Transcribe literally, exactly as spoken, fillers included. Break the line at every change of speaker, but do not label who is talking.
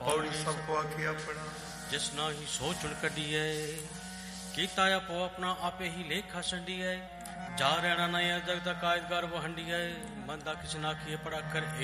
पौड़ी सबको आखी अपना
जिसना ही सोचण कढिए कीता आपो अपना आपे ही लेखा संडिए जा रहना नहीं जगदा कायदगार वो हंडिए बंदा किसी ना किए पड़ा कर